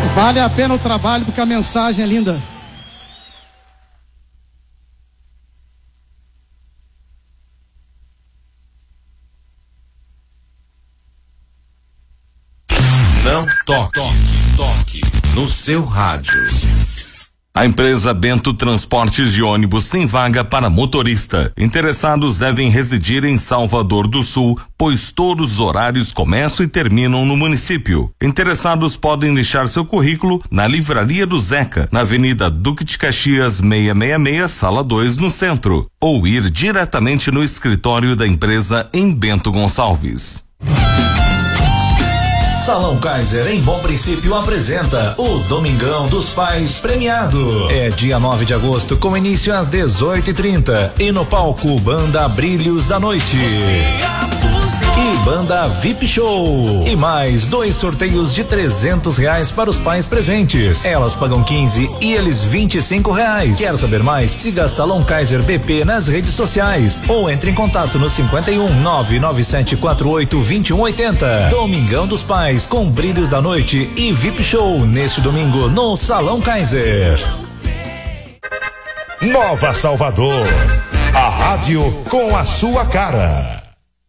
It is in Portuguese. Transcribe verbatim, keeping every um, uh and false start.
Vale a pena o trabalho porque a mensagem é linda. Não toque, toque no seu rádio. A empresa Bento Transportes de Ônibus tem vaga para motorista. Interessados devem residir em Salvador do Sul, pois todos os horários começam e terminam no município. Interessados podem deixar seu currículo na Livraria do Zeca, na Avenida Duque de Caxias seiscentos e sessenta e seis, Sala dois, no centro, ou ir diretamente no escritório da empresa em Bento Gonçalves. Salão Kaiser, em Bom Princípio, apresenta o Domingão dos Pais premiado. É dia nove de agosto, com início às dezoito e trinta. E no palco, Banda Brilhos da Noite. E Banda V I P Show. E mais dois sorteios de trezentos reais para os pais presentes. Elas pagam quinze e eles vinte e cinco reais. Quer saber mais? Siga Salão Kaiser B P nas redes sociais ou entre em contato no cinquenta e um, nove nove sete quatro oito, vinte e um oitenta. Domingão dos Pais com Brilhos da Noite e V I P Show neste domingo no Salão Kaiser. Nova Salvador, a rádio com a sua cara.